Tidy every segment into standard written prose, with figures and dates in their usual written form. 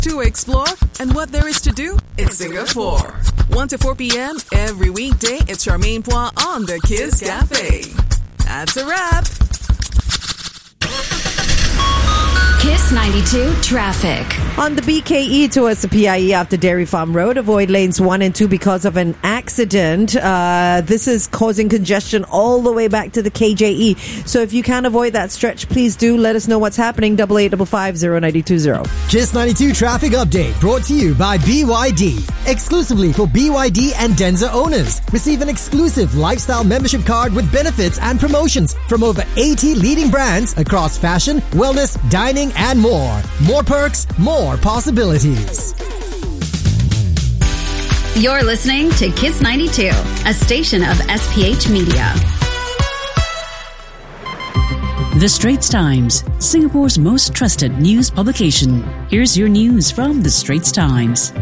to explore, and what there is to do in Singapore. 1 to 4 p.m. every weekday, it's Charmaine Pois on the Kiss Cafe. That's a wrap. Kiss 92 traffic. On the BKE towards the PIE after Dairy Farm Road, avoid lanes 1 and 2 because of an accident. This is causing congestion all the way back to the KJE. So if you can avoid that stretch, please do let us know what's happening. 8855-0920. Kiss 92 traffic update brought to you by BYD. Exclusively for BYD and Denza owners. Receive an exclusive lifestyle membership card with benefits and promotions from over 80 leading brands across fashion, wellness, dining, and more. More perks, more possibilities. You're listening to Kiss 92, a station of SPH Media. The Straits Times, Singapore's most trusted news publication. Here's your news from The Straits Times.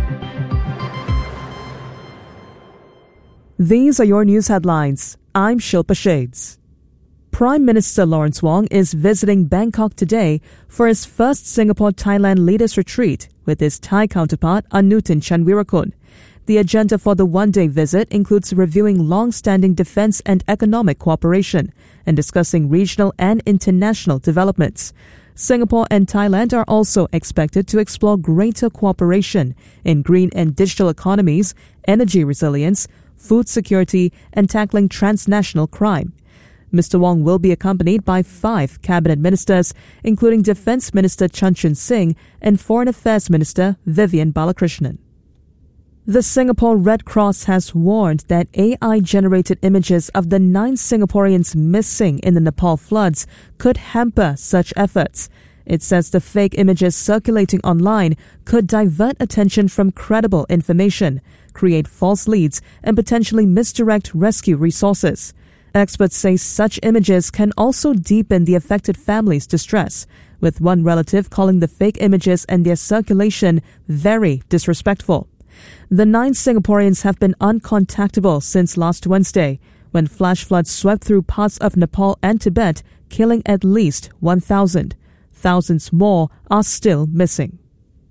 These are your news headlines. I'm Shilpa Shades. Prime Minister Lawrence Wong is visiting Bangkok today for his first Singapore-Thailand Leaders Retreat with his Thai counterpart Anutin Chanvirakul. The agenda for the one-day visit includes reviewing long-standing defence and economic cooperation and discussing regional and international developments. Singapore and Thailand are also expected to explore greater cooperation in green and digital economies, energy resilience, food security, and tackling transnational crime. Mr. Wong will be accompanied by 5 cabinet ministers, including Defence Minister Chan Chun Sing and Foreign Affairs Minister Vivian Balakrishnan. The Singapore Red Cross has warned that AI-generated images of the 9 Singaporeans missing in the Nepal floods could hamper such efforts. It says the fake images circulating online could divert attention from credible information, create false leads, and potentially misdirect rescue resources. Experts say such images can also deepen the affected family's distress, with one relative calling the fake images and their circulation very disrespectful. The 9 Singaporeans have been uncontactable since last Wednesday, when flash floods swept through parts of Nepal and Tibet, killing at least 1,000. Thousands more are still missing.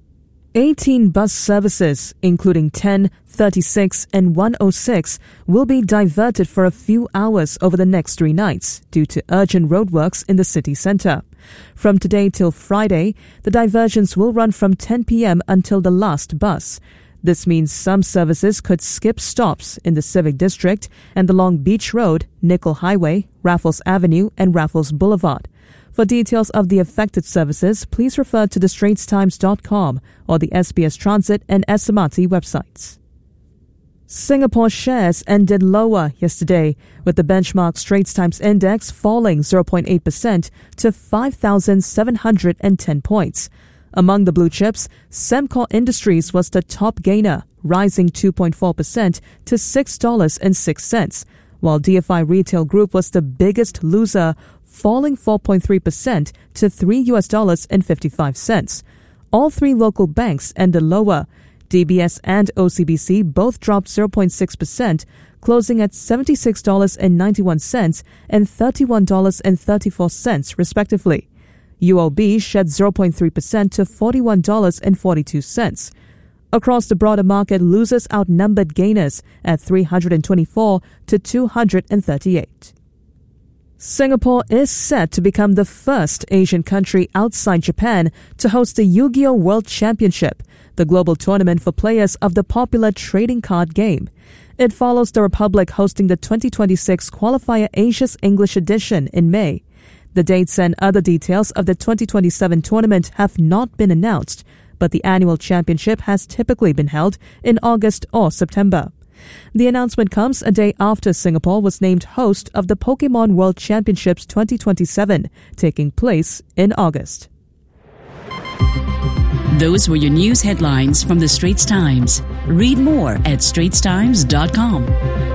18 bus services, including 10, 36, and 106, will be diverted for a few hours over the next 3 nights due to urgent roadworks in the city centre. From today till Friday, the diversions will run from 10 p.m. until the last bus. This means some services could skip stops in the Civic District and along Beach Road, Nickel Highway, Raffles Avenue, and Raffles Boulevard. For details of the affected services, please refer to thestraitstimes.com or the SBS Transit and SMRT websites. Singapore shares ended lower yesterday, with the benchmark Straits Times Index falling 0.8% to 5,710 points. Among the blue chips, Sembcorp Industries was the top gainer, rising 2.4% to $6.06, while DFI Retail Group was the biggest loser, falling 4.3% to $3.55. All 3 local banks ended lower. DBS and OCBC both dropped 0.6%, closing at $76.91 and $31.34 respectively. UOB shed 0.3% to $41.42. Across the broader market, losers outnumbered gainers at 324 to 238. Singapore is set to become the first Asian country outside Japan to host the Yu-Gi-Oh! World Championship, the global tournament for players of the popular trading card game. It follows the Republic hosting the 2026 Qualifier Asia's English edition in May. The dates and other details of the 2027 tournament have not been announced, but the annual championship has typically been held in August or September. The announcement comes a day after Singapore was named host of the Pokemon World Championships 2027, taking place in August. Those were your news headlines from The Straits Times. Read more at straitstimes.com.